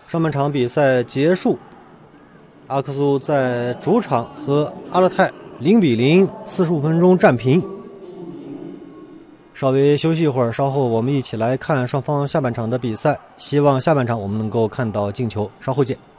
上半场比赛结束，阿克苏在主场和阿勒泰0-0，45分钟战平。稍微休息一会儿，稍后我们一起来看双方下半场的比赛。希望下半场我们能够看到进球。稍后见。